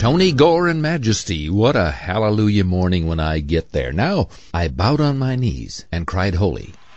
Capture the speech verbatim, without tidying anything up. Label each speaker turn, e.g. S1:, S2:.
S1: Tony Gore and Majesty, what a hallelujah morning when I get there. Now I bowed on my knees and cried holy.